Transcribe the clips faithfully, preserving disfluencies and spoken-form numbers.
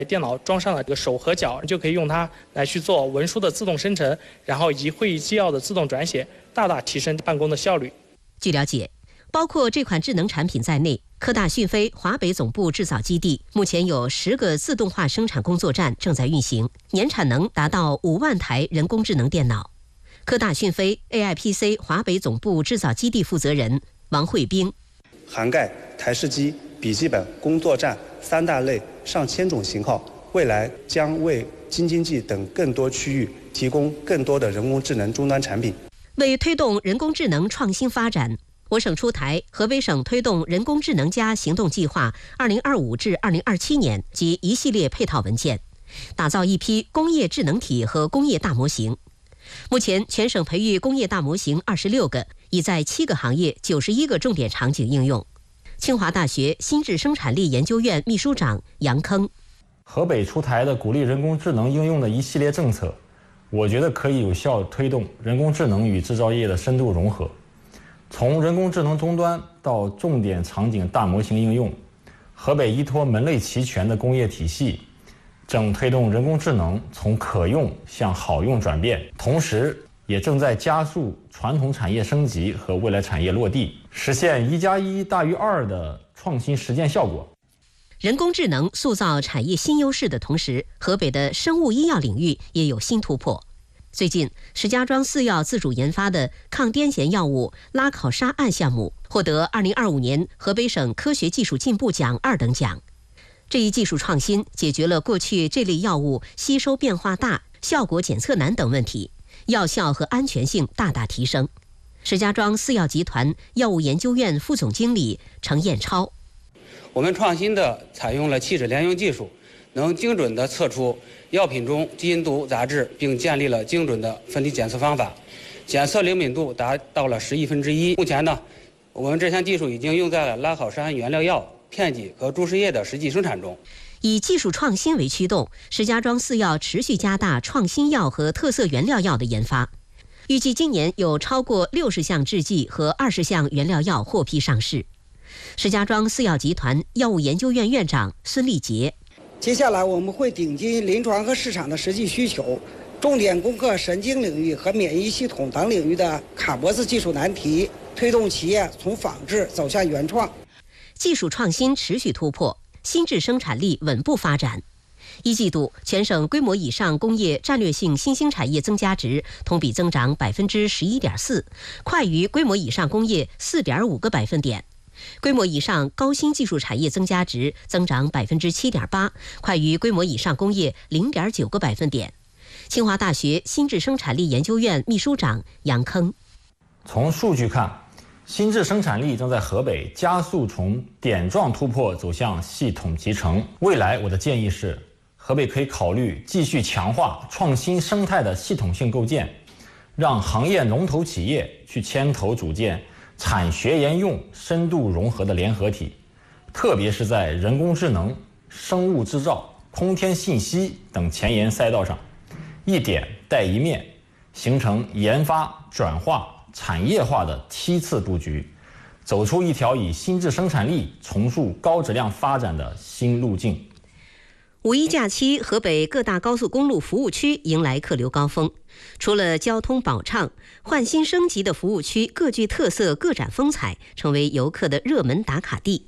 电脑装上了这个手和脚，就可以用它来去做文书的自动生成，然后以及会议纪要的自动转写，大大提升办公的效率。 据了解，包括这款智能产品在内，科大讯飞华北总部制造基地目前有十个自动化生产工作站正在运行，年产能达到五万台人工智能电脑。科大讯飞 A I P C 华北总部制造基地负责人王慧冰， 涵盖台式机、笔记本、工作站三大类上千种型号，未来将为京津冀等更多区域提供更多的人工智能终端产品。 为推动人工智能创新发展，我省出台河北省推动人工智能加行动计划二零二五至二零二七年及一系列配套文件，打造一批工业智能体和工业大模型。目前全省培育工业大模型二十六个，已在七个行业九十一个重点场景应用。清华大学心智生产力研究院秘书长杨铿， 河北出台的鼓励人工智能应用的一系列政策，我觉得可以有效推动人工智能与制造业的深度融合。从人工智能终端到重点场景大模型应用，河北依托门类齐全的工业体系，正推动人工智能从可用向好用转变，同时也正在加速传统产业升级和未来产业落地，实现一加一大于二的创新实践效果。 人工智能塑造产业新优势的同时，河北的生物医药领域也有新突破。最近，石家庄四药自主研发的抗癫痫药物拉考沙胺项目获得二零二五年河北省科学技术进步奖二等奖。这一技术创新解决了过去这类药物吸收变化大、效果检测难等问题，药效和安全性大大提升。石家庄四药集团药物研究院副总经理程彦超， 我们创新的采用了气质联用技术，能精准地测出药品中基因毒杂质，并建立了精准的分体检测方法，检测灵敏度达到了十亿分之一。目前呢，我们这项技术已经用在了拉考沙胺原料药、片剂和注射液的实际生产中。 以技术创新为驱动，石家庄四药持续加大创新药和特色原料药的研发。预计今年有超过六十项制剂和二十项原料药获批上市。石家庄四药集团药物研究院院长孙立杰， 接下来我们会顶击临床和市场的实际需求，重点攻克神经领域和免疫系统等领域的卡脖子技术难题，推动企业从仿制走向原创。 技术创新持续突破，新质生产力稳步发展。一季度，全省规模以上工业战略性新兴产业增加值同比增长百分之十一点四，快于规模以上工业四点五个百分点。规模以上高新技术产业增加值增长百分之七点八，快于规模以上工业零点九个百分点。清华大学新质生产力研究院秘书长杨铿， 从数据看，新质生产力正在河北加速从点状突破走向系统集成。未来我的建议是，河北可以考虑继续强化创新生态的系统性构建，让行业龙头企业去牵头组建产学研用深度融合的联合体，特别是在人工智能、生物制造、空天信息等前沿赛道上，一点带一面，形成研发、转化、产业化的梯次布局，走出一条以新质生产力重塑高质量发展的新路径。 五一假期，河北各大高速公路服务区迎来客流高峰。除了交通保畅，换新升级的服务区各具特色、各展风采，成为游客的热门打卡地。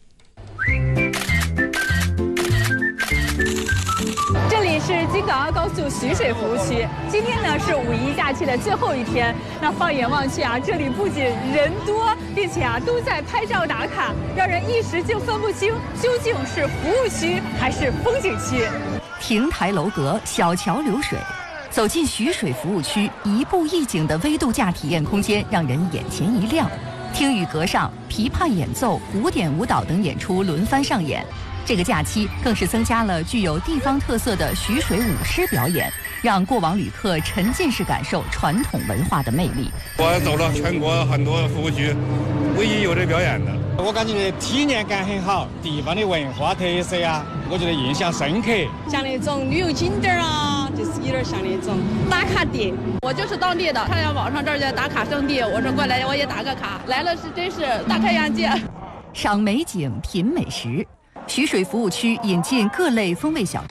这里是京港澳高速徐水服务区，今天呢是五一假期的最后一天。那放眼望去啊，这里不仅人多，并且啊都在拍照打卡，让人一时就分不清究竟是服务区还是风景区。 亭台楼阁，小桥流水，走进徐水服务区，一步一景的微度假体验空间让人眼前一亮。听雨阁上，琵琶演奏、古典舞蹈等演出轮番上演。这个假期更是增加了具有地方特色的徐水舞狮表演，让过往旅客沉浸式感受传统文化的魅力。 我走了全国很多服务区，唯一有这表演的， 我感觉体验感很好，地方的文化特色啊，我觉得印象深刻。 像那种旅游景点啊，就是有点像那种打卡地。我就是当地的，看见网上这儿叫打卡圣地，我说过来我也打个卡，来了是真是大开眼界。 赏美景，品美食。 徐水服务区引进各类风味小